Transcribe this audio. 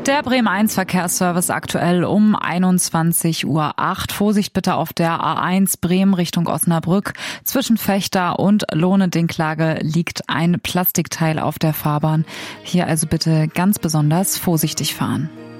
Der Bremen 1 Verkehrsservice aktuell um 21:08 Uhr. Vorsicht bitte auf der A1 Bremen Richtung Osnabrück. Zwischen Vechta und Lohne-Dinklage liegt ein Plastikteil auf der Fahrbahn. Hier also bitte ganz besonders vorsichtig fahren.